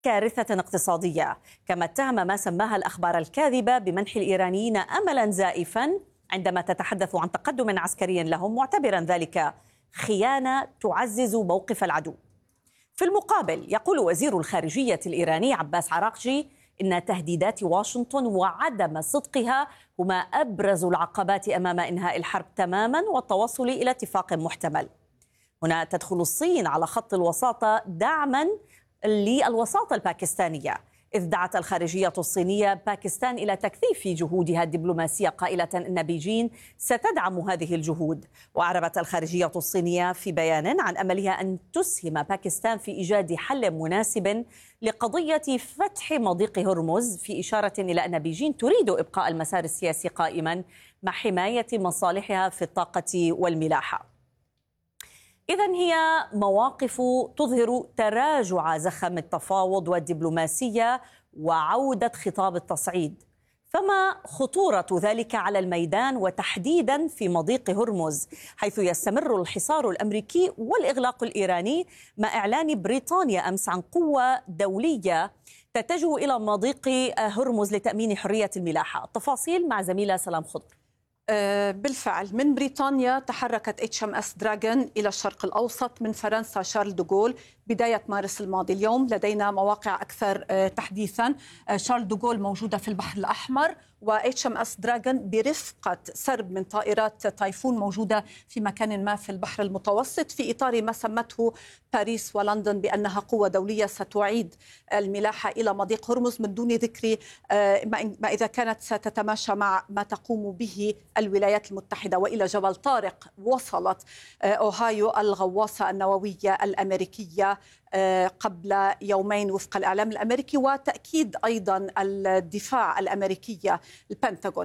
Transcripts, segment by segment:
كارثة اقتصادية، كما اتهم ما سماها الأخبار الكاذبة بمنح الإيرانيين أملا زائفا عندما تتحدث عن تقدم عسكري لهم، معتبرا ذلك خيانة تعزز موقف العدو. في المقابل يقول وزير الخارجية الإيراني عباس عراقجي إن تهديدات واشنطن وعدم صدقها هما أبرز العقبات أمام إنهاء الحرب تماما والتوصل إلى اتفاق محتمل. هنا تدخل الصين على خط الوساطة دعما للوساطة الباكستانية، إذ دعت الخارجية الصينية باكستان إلى تكثيف جهودها الدبلوماسية قائلة إن بيجين ستدعم هذه الجهود. وأعربت الخارجية الصينية في بيان عن أملها أن تسهم باكستان في إيجاد حل مناسب لقضية فتح مضيق هرمز، في إشارة إلى أن بيجين تريد إبقاء المسار السياسي قائما مع حماية مصالحها في الطاقة والملاحة. إذن هي مواقف تظهر تراجع زخم التفاوض والدبلوماسية وعودة خطاب التصعيد. فما خطورة ذلك على الميدان وتحديدا في مضيق هرمز، حيث يستمر الحصار الأمريكي والإغلاق الإيراني مع إعلان بريطانيا أمس عن قوة دولية تتجه إلى مضيق هرمز لتأمين حرية الملاحة؟ التفاصيل مع زميلة سلام خضر. بالفعل من بريطانيا تحركت HMS دراغون إلى الشرق الأوسط من فرنسا شارل دوغول بداية مارس الماضي. اليوم لدينا مواقع أكثر تحديثا. شارل دوغول موجودة في البحر الأحمر، و HMS دراغون برفقة سرب من طائرات تايفون موجودة في مكان ما في البحر المتوسط، في إطار ما سمته باريس ولندن بأنها قوة دولية ستعيد الملاحة إلى مضيق هرمز، من دون ذكر ما إذا كانت ستتماشى مع ما تقوم به الولايات المتحدة. وإلى جبل طارق وصلت أوهايو الغواصة النووية الأمريكية قبل يومين وفق الإعلام الأمريكي، وتأكيد أيضا الدفاع الأمريكية البنتاغون.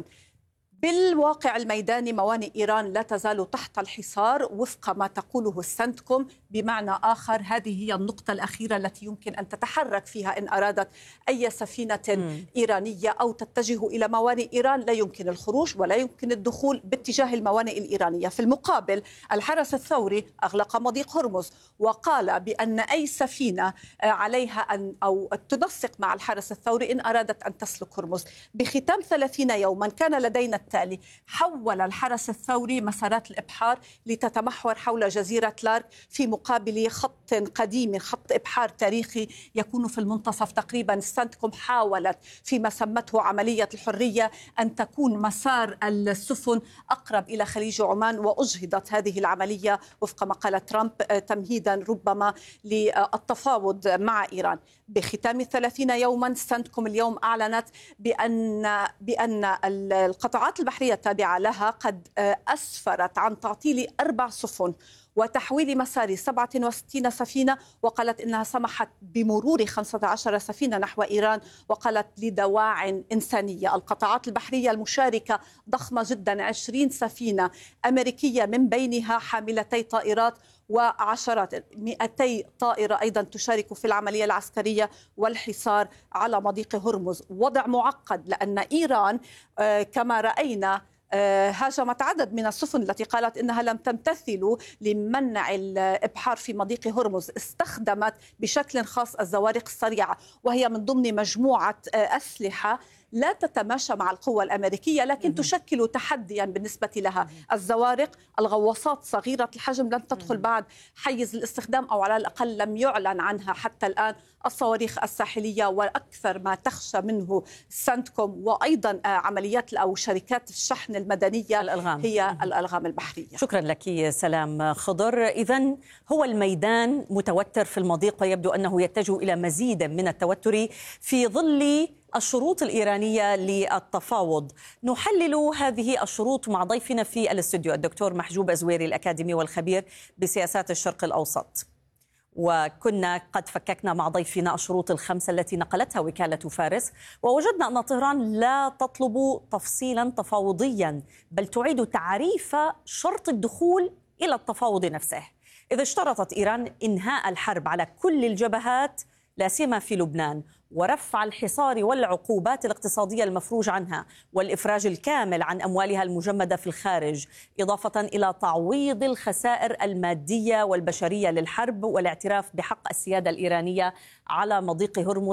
بالواقع الميداني موانئ إيران لا تزال تحت الحصار وفق ما تقوله السنتكوم. بمعنى آخر، هذه هي النقطة الأخيرة التي يمكن أن تتحرك فيها إن أرادت أي سفينة إيرانية أو تتجه إلى موانئ إيران. لا يمكن الخروج ولا يمكن الدخول باتجاه الموانئ الإيرانية. في المقابل الحرس الثوري أغلق مضيق هرمز وقال بأن أي سفينة عليها أن أو تنسق مع الحرس الثوري إن أرادت أن تسلك هرمز. بختام 30 يوما كان لدينا التالي: حول الحرس الثوري مسارات الإبحار لتتمحور حول جزيرة لارك في مقابل خط قديم، خط إبحار تاريخي يكون في المنتصف تقريبا. السنتكوم حاولت فيما سمته عملية الحرية أن تكون مسار السفن أقرب إلى خليج عمان، وأجهضت هذه العملية وفق ما قال ترامب تمهيدا ربما للتفاوض مع إيران. بختام 30 يوما السنتكوم اليوم أعلنت بأن القطاعات البحرية التابعة لها قد أسفرت عن تعطيل 4 سفن وتحويل مسار 67 سفينة، وقالت إنها سمحت بمرور 15 سفينة نحو إيران، وقالت لدواع إنسانية. القطاعات البحرية المشاركة ضخمة جدا، 20 سفينة أمريكية من بينها حاملتي طائرات، وعشرات 200 طائرة أيضا تشارك في العملية العسكرية والحصار على مضيق هرمز. وضع معقد لأن إيران كما رأينا هاجمت عدد من السفن التي قالت إنها لم تمتثل لمنع الإبحار في مضيق هرمز. استخدمت بشكل خاص الزوارق السريعة، وهي من ضمن مجموعة أسلحة لا تتماشى مع القوة الأمريكية لكن تشكل تحديا بالنسبة لها. الزوارق، الغواصات صغيرة الحجم لن تدخل بعد حيز الاستخدام، أو على الأقل لم يعلن عنها حتى الآن. الصواريخ الساحلية، وأكثر ما تخشى منه سنتكوم وأيضا عمليات أو شركات الشحن المدنية الألغام. هي الألغام البحرية. شكرا لك سلام خضر. إذن هو الميدان متوتر في المضيق، ويبدو أنه يتجه إلى مزيد من التوتر في ظل الشروط الإيرانية للتفاوض. نحلل هذه الشروط مع ضيفنا في الاستوديو الدكتور محجوب أزويري الأكاديمي والخبير بسياسات الشرق الأوسط. وكنا قد فككنا مع ضيفنا الشروط الخمسة التي نقلتها وكالة فارس، ووجدنا أن طهران لا تطلب تفصيلا تفاوضيا، بل تعيد تعريف شرط الدخول إلى التفاوض نفسه. إذا اشترطت إيران إنهاء الحرب على كل الجبهات لا سيما في لبنان، ورفع الحصار والعقوبات الاقتصادية المفروج عنها، والإفراج الكامل عن أموالها المجمدة في الخارج، إضافة إلى تعويض الخسائر المادية والبشرية للحرب، والاعتراف بحق السيادة الإيرانية على مضيق هرمز